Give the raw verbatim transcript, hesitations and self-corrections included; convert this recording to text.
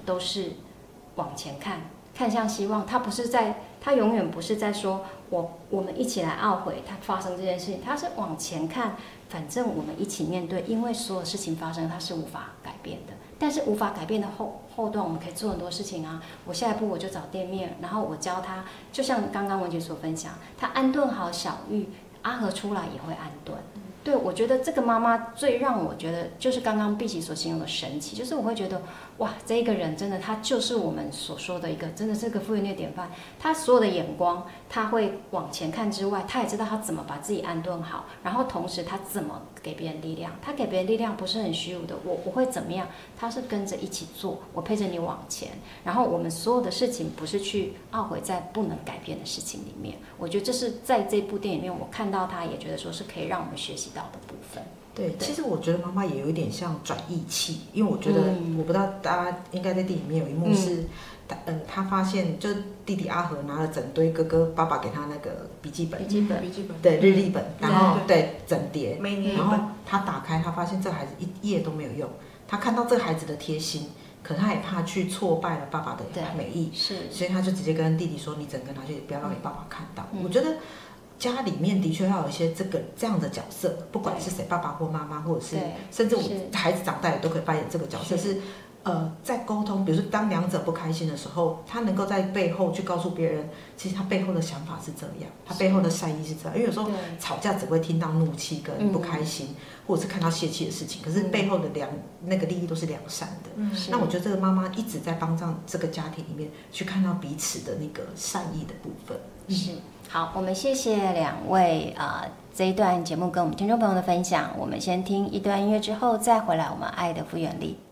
都是往前看，看向希望。他不是在，他永远不是在说我我们一起来懊悔他发生这件事情，他是往前看，反正我们一起面对，因为所有事情发生，它是无法改变的。但是无法改变的后后段，我们可以做很多事情啊。我下一步我就找店面，然后我教他，就像刚刚文姐所分享，他安顿好小玉，阿和出来也会安顿。对，我觉得这个妈妈最让我觉得，就是刚刚碧琪所形容的神奇，就是我会觉得，哇，这一个人真的，他就是我们所说的一个，真的是个妇女的典范。他所有的眼光，他会往前看之外，他也知道他怎么把自己安顿好，然后同时他怎么给别人力量。他给别人力量不是很虚无的，我我会怎么样？他是跟着一起做，我陪着你往前。然后我们所有的事情不是去懊悔在不能改变的事情里面。我觉得这是在这部电影里面，我看到他也觉得说是可以让我们学习到的部分。 对，其实我觉得妈妈也有一点像转译器，因为我觉得、嗯、我不知道大家应该在电影里面有一幕是，嗯，呃、他发现就弟弟阿和拿了整堆哥哥爸爸给他那个笔记本， 笔记本， 笔记本， 对，日历本，然后 对, 对整叠， 每年然后他打开，他发现这孩子一页都没有用，他看到这个孩子的贴心。可他也怕去挫败了爸爸的美意， 是， 所以他就直接跟弟弟说：“你整个拿去，不要让你爸爸看到。嗯”我觉得家里面的确要有一些这个这样的角色，不管是谁，爸爸或妈妈，或者是甚至我孩子长大也都可以扮演这个角色，是。是呃，在沟通，比如说当两者不开心的时候，他能够在背后去告诉别人，其实他背后的想法是这样，他背后的善意是这样。因为有时候吵架只会听到怒气跟不开心，嗯、或者是看到泄气的事情，可是背后的良、嗯、那个利益都是良善的。嗯、那我觉得这个妈妈一直在帮助这个家庭里面去看到彼此的那个善意的部分。 嗯、是，好，我们谢谢两位呃这一段节目跟我们听众朋友的分享。我们先听一段音乐之后再回来，我们爱的复原力。